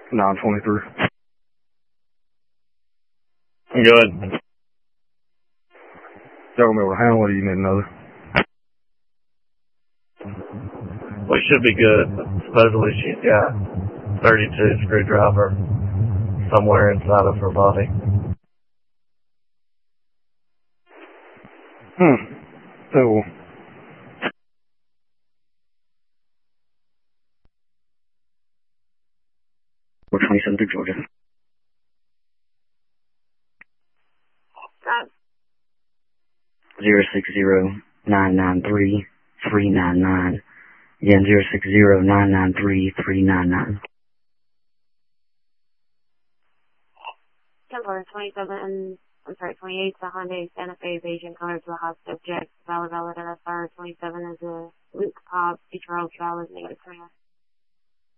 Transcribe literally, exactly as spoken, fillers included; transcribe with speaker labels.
Speaker 1: nine twenty-three.
Speaker 2: Good.
Speaker 1: Y'all gonna be able to handle it, or you need another?
Speaker 2: We should be good. Supposedly she's got thirty-two screwdriver somewhere inside of her body.
Speaker 1: Hmm. So,
Speaker 3: four twenty-seven through Georgia.
Speaker 4: Got
Speaker 3: Zero six zero nine nine three three nine nine. Again, zero six zero nine nine three three nine nine.
Speaker 4: ten twenty-seven, I'm sorry, twenty-eight, the Hyundai Santa Fe Asian color to the hot subject. Valid, valid, N S R twenty-seven is a Luke Cobb, Charles Valid, negative twenty-one.